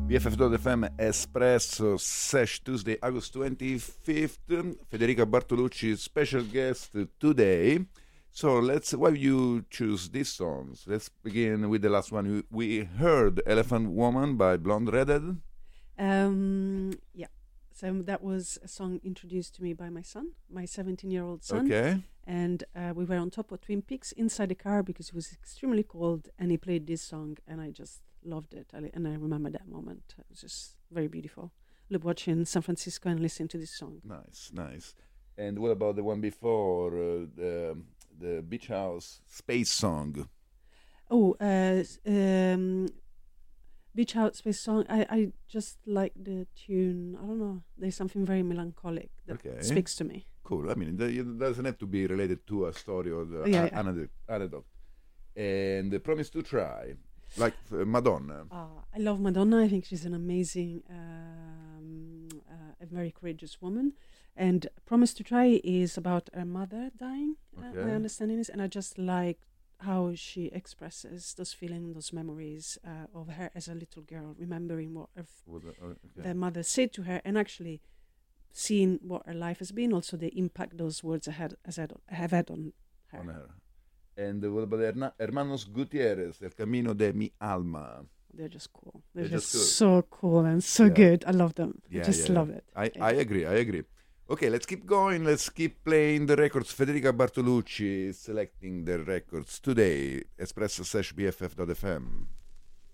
BFF.FM Espresso Sesh Tuesday, August 25th. Federica Bartolucci, special guest today. So why you choose these songs? Let's begin with the last one. We heard Elephant Woman by Blonde Redhead. Yeah. So that was a song introduced to me by my son, my 17-year-old son. Okay. And we were on top of Twin Peaks inside the car because it was extremely cold, and he played this song, and I just loved it. And I remember that moment. It was just very beautiful. Look, watching San Francisco and listening to this song. Nice. And what about the one before, the Beach House Space Song? Oh, Beach House Space Song. I just like the tune. I don't know. There's something very melancholic that speaks to me. Cool. I mean, it doesn't have to be related to a story or anecdote. And the Promise to Try, like Madonna. I love Madonna. I think she's an amazing, a very courageous woman. And Promise to Try is about her mother dying. My understanding is, and I just like how she expresses those feelings, those memories of her as a little girl, remembering what her mother said to her, and actually seeing what her life has been, also the impact those words have had on her. And what about Hermanos Gutierrez, El Camino de mi Alma? They're just cool. They're just so cool and so good. I love them. I just love it. I agree. Okay, let's keep going. Let's keep playing the records. Federica Bartolucci is selecting the records today. Espresso Sesh BFF.FM.